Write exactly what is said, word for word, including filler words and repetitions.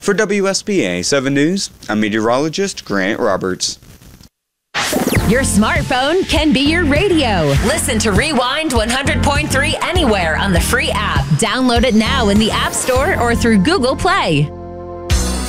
For W S B A seven News, I'm meteorologist Grant Roberts. Your smartphone can be your radio. Listen to Rewind one hundred point three anywhere on the free app. Download it now in the App Store or through Google Play.